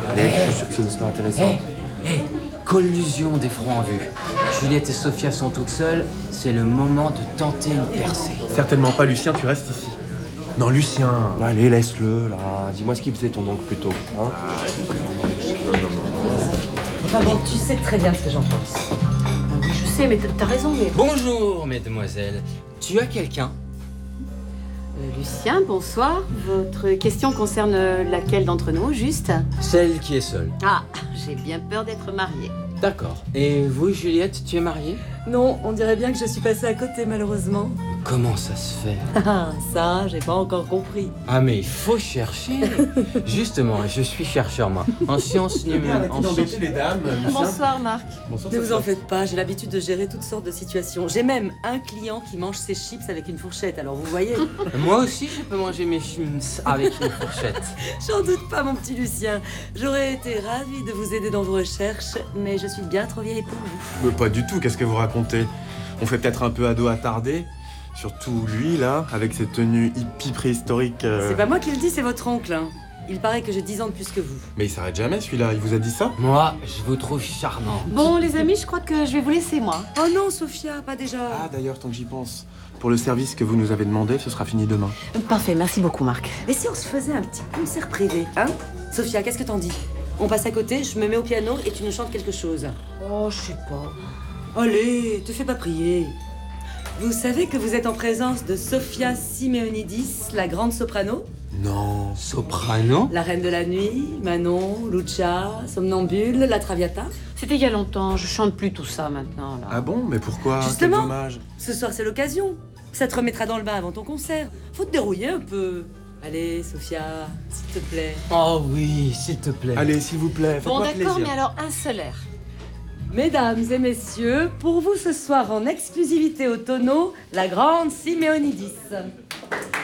Allez, c'est une histoire intéressante. Collusion des fronts en vue. Juliette et Sophia sont toutes seules. C'est le moment de tenter une percée. Certainement pas, Lucien, tu restes ici. Non, Lucien. Allez, laisse-le, là. Dis-moi ce qu'il faisait ton oncle plutôt. Hein Enfin bon, tu sais très bien ce que j'en pense. Oui, je sais, mais t'as raison, mais... Bonjour, mesdemoiselles. Tu as quelqu'un? Lucien, bonsoir. Votre question concerne laquelle d'entre nous, juste? Celle qui est seule. Ah, j'ai bien peur d'être mariée. D'accord. Et vous, Juliette, tu es mariée? Non, on dirait bien que je suis passée à côté, malheureusement. Comment ça se fait? Ah, ça, j'ai pas encore compris. Ah, mais il faut chercher. Justement, je suis chercheur, moi. En sciences numériques. Arrêtez d'embêter les dames, Lucien. Bonsoir, Marc. Bonsoir, Ne vous Sophia. en faites pas, j'ai l'habitude de gérer toutes sortes de situations. J'ai même un client qui mange ses chips avec une fourchette, alors vous voyez. Moi aussi, je peux manger mes chips avec une fourchette. J'en doute pas, mon petit Lucien. J'aurais été ravie de vous aider dans vos recherches, mais je suis bien trop vieille pour vous. Mais pas du tout, qu'est-ce que vous racontez? On fait peut-être un peu ado attardé. Surtout lui, là, avec ses tenues hippie préhistoriques. C'est pas moi qui le dis, c'est votre oncle. Hein. Il paraît que j'ai 10 ans de plus que vous. Mais il s'arrête jamais, celui-là. Il vous a dit ça? Moi, je vous trouve charmant. Bon, les amis, je crois que je vais vous laisser, moi. Oh non, Sophia, pas déjà. Ah, d'ailleurs, tant que j'y pense. Pour le service que vous nous avez demandé, ce sera fini demain. Parfait, merci beaucoup, Marc. Et si on se faisait un petit concert privé, hein? Sophia, qu'est-ce que t'en dis? On passe à côté, je me mets au piano et tu nous chantes quelque chose. Oh, je sais pas. Allez, te fais pas prier. Vous savez que vous êtes en présence de Sophia Simeonidis, la grande soprano? Non. Soprano? La reine de la nuit, Manon, Lucia, Somnambule, la Traviata. C'était il y a longtemps, je chante plus tout ça maintenant, là. Ah bon? Mais pourquoi? Justement. Quel dommage. Ce soir, c'est l'occasion. Ça te remettra dans le bain avant ton concert. Faut te dérouiller un peu. Allez, Sophia, s'il te plaît. Oh oui, s'il te plaît. Allez, s'il vous plaît, Bon, faites-moi d'accord, plaisir. mais alors un seul air. Mesdames et messieurs, pour vous ce soir en exclusivité au tonneau, la grande Simeonidis.